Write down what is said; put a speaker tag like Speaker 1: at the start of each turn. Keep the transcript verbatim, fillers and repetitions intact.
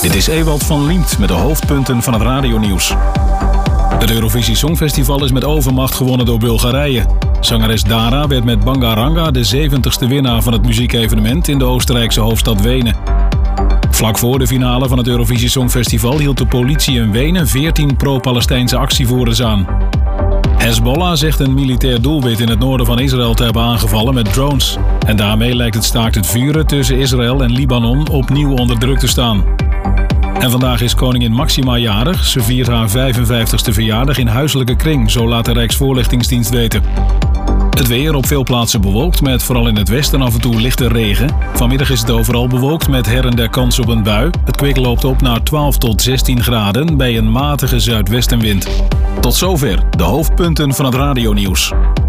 Speaker 1: Dit is Ewald van Liemt met de hoofdpunten van het radionieuws. Het Eurovisie Songfestival is met overmacht gewonnen door Bulgarije. Zangeres Dara werd met Bangaranga de zeventigste winnaar van het muziekevenement in de Oostenrijkse hoofdstad Wenen. Vlak voor de finale van het Eurovisie Songfestival hield de politie in Wenen veertien pro-Palestijnse actievoerders aan. Hezbollah zegt een militair doelwit in het noorden van Israël te hebben aangevallen met drones. En daarmee lijkt het staakt het vuren tussen Israël en Libanon opnieuw onder druk te staan. En vandaag is koningin Máxima jarig. Ze viert haar vijfenvijftigste verjaardag in huiselijke kring, zo laat de Rijksvoorlichtingsdienst weten. Het weer op veel plaatsen bewolkt met vooral in het westen af en toe lichte regen. Vanmiddag is het overal bewolkt met her en der kans op een bui. Het kwik loopt op naar twaalf tot zestien graden bij een matige zuidwestenwind. Tot zover de hoofdpunten van het radionieuws.